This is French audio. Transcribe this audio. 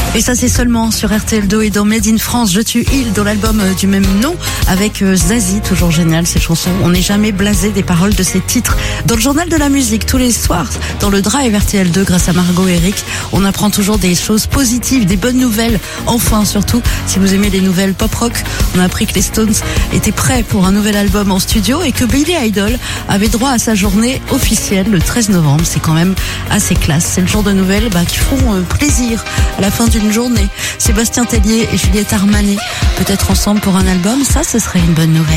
Et ça, c'est seulement sur RTL2 et dans Made in France. Je tue Il dans l'album du même nom avec Zazie. Toujours génial cette chanson. On n'est jamais blasé des paroles de ces titres. Dans le journal de la musique, tous les soirs, dans le Drive RTL2, grâce à Margot et Eric, on apprend toujours des choses positives, des bonnes nouvelles. Enfin, surtout, si vous aimez les nouvelles pop rock, on a appris que les Stones étaient prêts pour un nouvel album en studio et que Billy Idol avait droit à sa journée officielle le 13 novembre. C'est quand même assez classe. C'est le genre de nouvelles qui font plaisir à la fin d'une journée. Sébastien Tellier et Juliette Armanet, peut-être ensemble pour un album, ça ce serait une bonne nouvelle.